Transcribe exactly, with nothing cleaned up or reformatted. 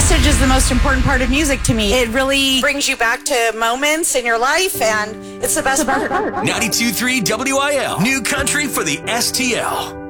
message is the most important part of music to me. It really brings you back to moments in your life, and it's the best part. ninety-two point three W I L, New Country for the S T L.